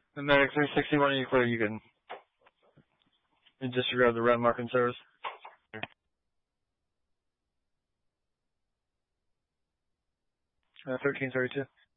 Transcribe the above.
The Medic 361, you clear, you can disregard the red marking service. 1332.